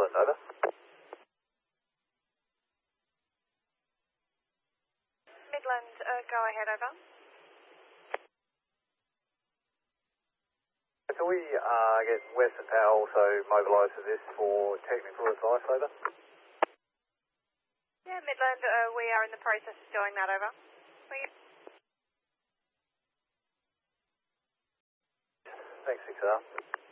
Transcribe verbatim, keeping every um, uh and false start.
Midland, over. Midland, uh, go ahead, over. Can we uh, get Western Power also mobilised for this for technical advice, over? Yeah, Midland, uh, we are in the process of doing that, over. Please. Thanks, six R.